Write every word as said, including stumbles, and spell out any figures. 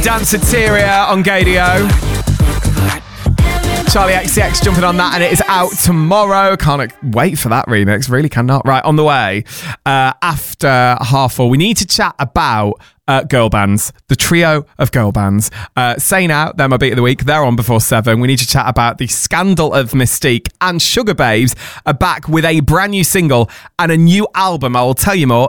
Danceteria on Gadio. Charlie X C X jumping on that, and it is out tomorrow. Can't wait for that remix. Really cannot. Right, on the way. Uh, after half four, we need to chat about uh, girl bands, the trio of girl bands. Uh, Say Now, they're my beat of the week. They're on before seven. We need to chat about the scandal of Mystique, and Sugar Babes are back with a brand new single and a new album. I will tell you more